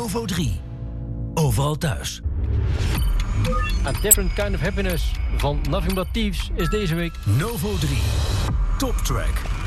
Novo 3. Overal thuis. A Different Kind of Happiness van Nothing But Thieves is deze week Novo 3. Top Track.